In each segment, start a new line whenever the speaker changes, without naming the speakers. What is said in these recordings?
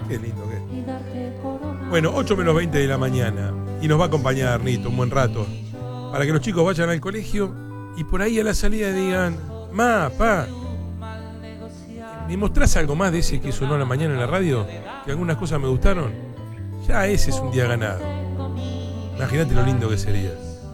Qué lindo que es. Bueno, 8 menos 20 de la mañana. Y nos va a acompañar Nito un buen rato. Para que los chicos vayan al colegio y por ahí a la salida digan: Ma, pa, ¿me mostrás algo más de ese que sonó a la mañana en la radio? Que algunas cosas me gustaron. Ya ese es un día ganado. Imagínate lo lindo que sería.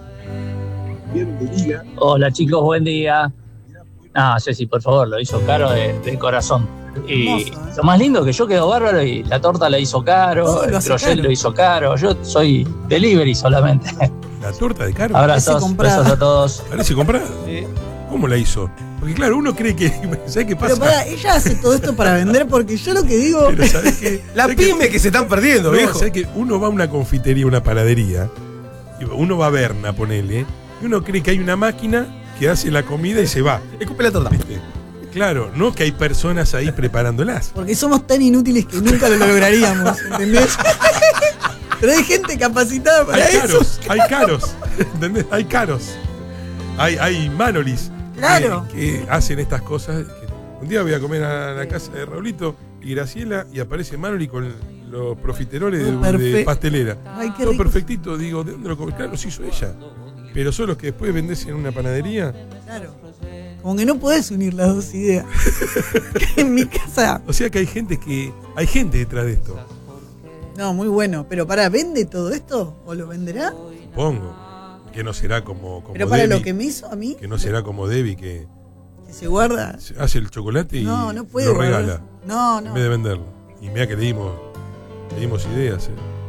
Hola chicos, buen día. Ceci, por favor, lo hizo Caro de corazón. Y lo más lindo que yo quedó bárbaro y la torta la hizo Caro, el crochet lo hizo Caro. Yo soy delivery solamente.
¿La torta de Caro?
Abrazos, besos a todos.
Parece comprada. Sí. ¿Cómo la hizo? Porque claro, uno cree que... ¿Sabes qué pasa?
Pero para, ella hace todo esto para vender, porque yo lo que digo...
Pero ¿sabés qué?
La pyme que se están perdiendo,
no,
viejo.
¿Sabés que uno va a una confitería, una panadería, y uno va a Berna, ponele, y uno cree que hay una máquina que hace la comida y se va.
Escupe la torta.
¿Viste? Claro, no que hay personas ahí preparándolas.
Porque somos tan inútiles que nunca lo lograríamos, ¿entendés? Pero hay gente capacitada para eso.
Hay caros, ¿entendés? Hay caros. Hay Manolis.
Claro.
Que hacen estas cosas. Un día voy a comer a la casa de Raulito y Graciela y aparece Manoli con los profiteroles de pastelera.
Ay, qué
todo
rico.
Perfectito. Digo, ¿de dónde lo comí? Claro, los hizo ella. Pero son los que después vendés en una panadería.
Claro. Como que no podés unir las dos ideas. En mi casa.
O sea que hay gente detrás de esto.
No, muy bueno. Pero ¿vende todo esto? ¿O lo venderá?
Supongo. Que no será como
pero para
Debbie,
lo que me hizo a mí.
Que no será como Debbie que
se guarda.
Hace el chocolate y
no puede
lo regala.
No.
En vez de venderlo. Y mira que le dimos ideas.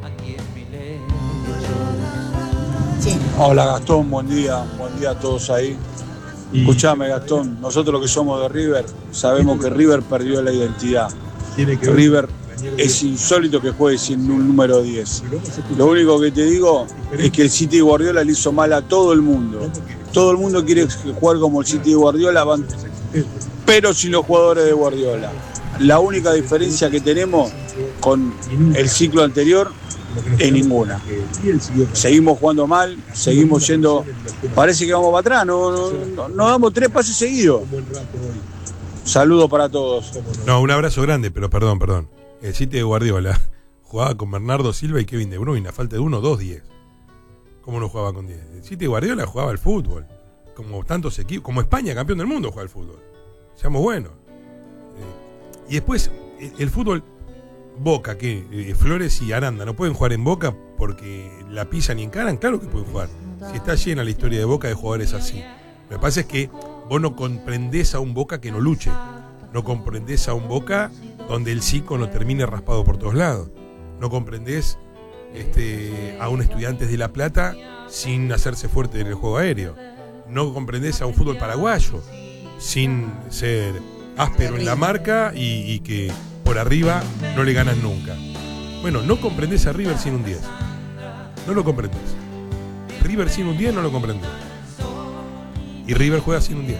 Sí.
Hola Gastón, buen día a todos ahí. Escuchame Gastón, nosotros los que somos de River sabemos que River perdió la identidad. River es insólito que juegue sin un número 10. Lo único que te digo es que el City de Guardiola le hizo mal a todo el mundo. Todo el mundo quiere jugar como el City de Guardiola, pero sin los jugadores de Guardiola. La única diferencia que tenemos con el ciclo anterior es ninguna. Seguimos jugando mal, seguimos yendo. Parece que vamos para atrás, no damos 3 pases seguidos. Saludos para todos.
No, un abrazo grande, pero perdón. El City de Guardiola jugaba con Bernardo Silva y Kevin De Bruyne, a falta de 1, 2, 10. ¿Cómo no jugaba con 10? El City de Guardiola jugaba al fútbol. Como tantos equipos, como España, campeón del mundo, juega al fútbol. Seamos buenos. Y después, el fútbol, Boca, que Flores y Aranda no pueden jugar en Boca porque la pisan y encaran. Claro que pueden jugar. Si está llena la historia de Boca de jugadores así. Lo que pasa es que vos no comprendés a un Boca que no luche. No comprendés a un Boca donde el Zico no termine raspado por todos lados. No comprendés a un Estudiantes de La Plata sin hacerse fuerte en el juego aéreo. No comprendés a un fútbol paraguayo sin ser áspero en la marca y que por arriba no le ganan nunca. Bueno, no comprendés a River sin un 10. No lo comprendés. River sin un 10 no lo comprendés. Y River juega sin un 10.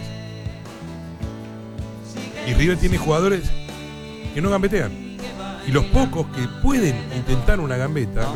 Y River tiene jugadores que no gambetean. Y los pocos que pueden intentar una gambeta,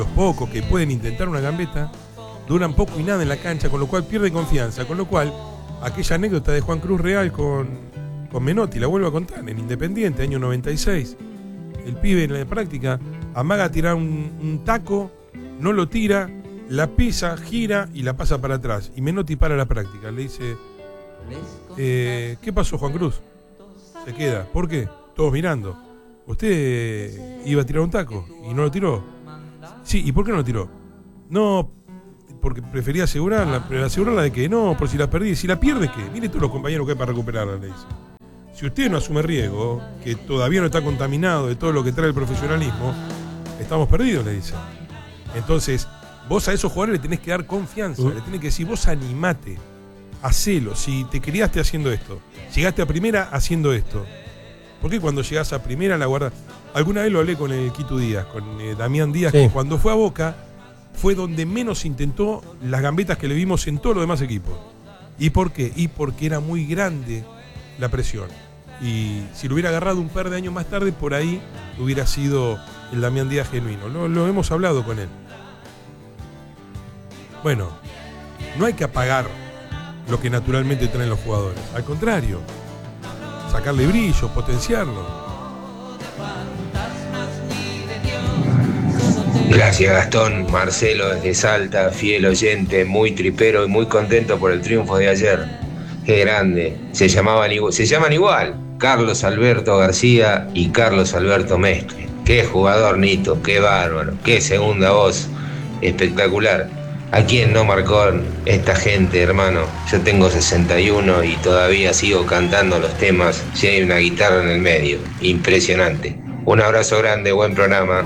duran poco y nada en la cancha, con lo cual pierde confianza. Con lo cual, aquella anécdota de Juan Cruz Real con Menotti, la vuelvo a contar, en Independiente, año 96. El pibe en la práctica amaga a tirar un taco, no lo tira, la pisa, gira y la pasa para atrás. Y Menotti para la práctica. Le dice, ¿qué pasó, Juan Cruz? Se queda. ¿Por qué? Todos mirando. ¿Usted iba a tirar un taco y no lo tiró? Sí, ¿y por qué no lo tiró? No, porque prefería asegurarla. ¿Pero asegurarla de qué? No, por si la perdí. Si la pierde, ¿qué? Mire todos los compañeros que hay para recuperarla, le dice. Si usted no asume riesgo, que todavía no está contaminado de todo lo que trae el profesionalismo, estamos perdidos, le dice. Entonces, vos a esos jugadores le tenés que dar confianza, le tenés que decir, vos animate, hacelo. Si te criaste haciendo esto, llegaste a primera haciendo esto, ¿por qué cuando llegás a primera la guardás? Alguna vez lo hablé con el Quito Díaz, con Damián Díaz, sí, que cuando fue a Boca fue donde menos intentó las gambetas que le vimos en todos los demás equipos. ¿Y por qué? Y porque era muy grande la presión. Y si lo hubiera agarrado un par de años más tarde, por ahí hubiera sido el Damián Díaz genuino. Lo hemos hablado con él. Bueno, no hay que apagar lo que naturalmente traen los jugadores. Al contrario, sacarle brillo, potenciarlo.
Gracias Gastón, Marcelo desde Salta, fiel oyente, muy tripero y muy contento por el triunfo de ayer. Qué grande, se llaman igual, Carlos Alberto García y Carlos Alberto Mestre. Qué jugador, Nito, qué bárbaro, qué segunda voz, espectacular. ¿A quién no marcó esta gente, hermano? Yo tengo 61 y todavía sigo cantando los temas si hay una guitarra en el medio. Impresionante. Un abrazo grande, buen programa.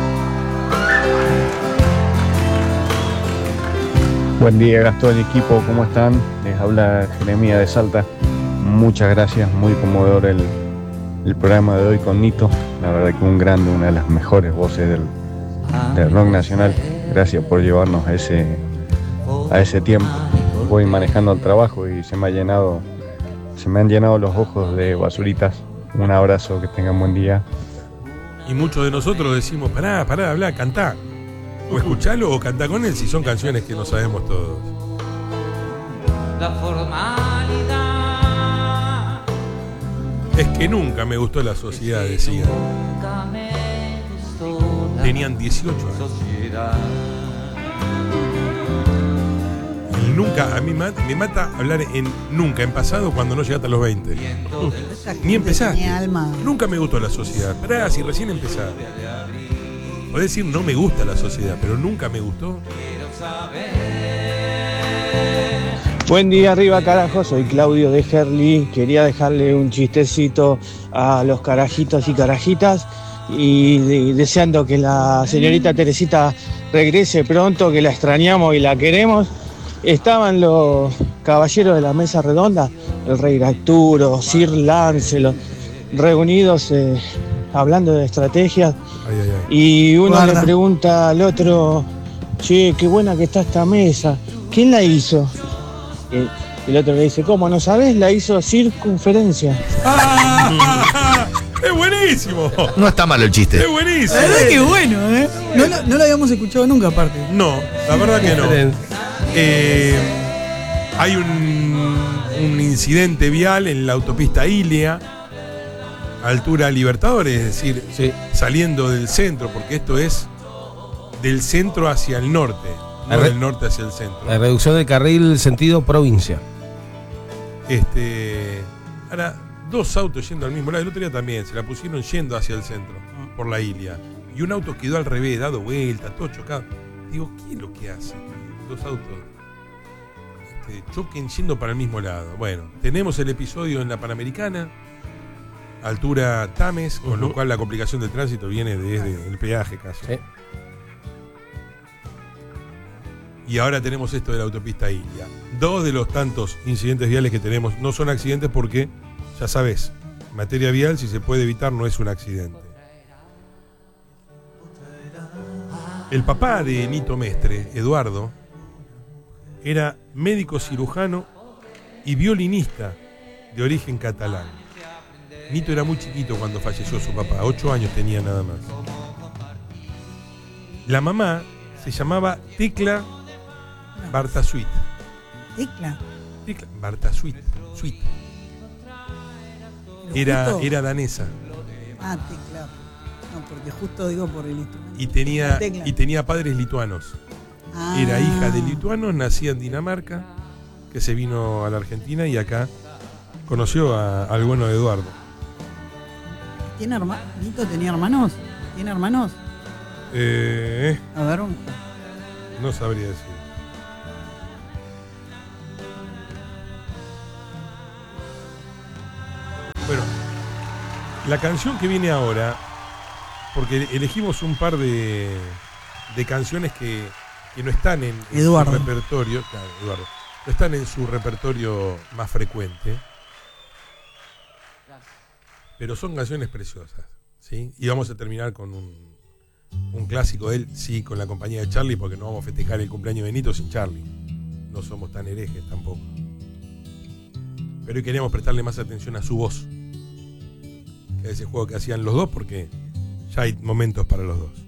Buen día Gastón y equipo, ¿cómo están? Les habla Jeremías de Salta. Muchas gracias, muy conmovedor el programa de hoy con Nito. La verdad que un grande, una de las mejores voces del rock nacional. Gracias por llevarnos a ese tiempo. Voy manejando el trabajo y se me han llenado los ojos de basuritas. Un abrazo, que tengan buen día.
Y muchos de nosotros decimos, pará, habla, cantá. O escuchalo o cantá con él si son canciones que no sabemos todos.
La formalidad.
Es que nunca me gustó la sociedad, decían. Tenían 18 años. El nunca, a mí me mata hablar en nunca, en pasado, cuando no llegaste a los 20. Ni empezaste. Nunca me gustó la sociedad. Pará, si recién empezaste. Podés decir no me gusta la sociedad, pero nunca me gustó.
Buen día arriba carajo, soy Claudio de Herli. Quería dejarle un chistecito a los carajitos y carajitas y deseando que la señorita Teresita regrese pronto, que la extrañamos y la queremos. Estaban los caballeros de la mesa redonda, el rey Arturo, Sir Lancelot, reunidos hablando de estrategias. Y uno le pregunta al otro, che, qué buena que está esta mesa, ¿quién la hizo? El otro le dice, ¿cómo no sabés? La hizo Circunferencia.
¡Es buenísimo!
No está malo el chiste.
¡Es buenísimo!
La verdad que bueno, ¿eh? No lo habíamos escuchado nunca aparte.
No, la verdad que no. Hay un incidente vial en la autopista Ilia, altura Libertadores, es decir, saliendo del centro, porque esto es del centro hacia el norte, no del norte hacia el centro.
La reducción del carril sentido provincia.
Ahora, dos autos yendo al mismo lado, el otro día también, se la pusieron yendo hacia el centro, por la Ilia, y un auto quedó al revés, dado vueltas, todo chocado. Digo, ¿qué es lo que hace? Dos autos choquen yendo para el mismo lado. Bueno, tenemos el episodio en la Panamericana, altura Tames, con lo cual la complicación del tránsito viene desde el peaje casi. Sí. Y ahora tenemos esto de la autopista Ilia. Dos de los tantos incidentes viales que tenemos no son accidentes porque, ya sabes, en materia vial, si se puede evitar, no es un accidente. El papá de Nito Mestre, Eduardo, era médico cirujano y violinista de origen catalán. Nito era muy chiquito cuando falleció su papá, 8 años tenía nada más. La mamá se llamaba Tecla Bartasuit.
¿Tecla?
Tecla Bartasuit. Era danesa.
Ah, Tecla. No, porque justo digo por el instrumento.
Y tenía padres lituanos. Era hija de lituanos, nacida en Dinamarca, que se vino a la Argentina y acá conoció al bueno de Eduardo.
¿Tiene hermanos? ¿Nito tenía hermanos? ¿Tiene hermanos?
A ver, no sabría decir. Bueno, la canción que viene ahora, porque elegimos un par de canciones que no están en su repertorio, claro, Eduardo, no están en su repertorio más frecuente, pero son canciones preciosas, ¿sí? Y vamos a terminar con un clásico de él, sí, con la compañía de Charlie, porque no vamos a festejar el cumpleaños de Nito sin Charlie. No somos tan herejes tampoco. Pero hoy queríamos prestarle más atención a su voz, que a ese juego que hacían los dos, porque ya hay momentos para los dos.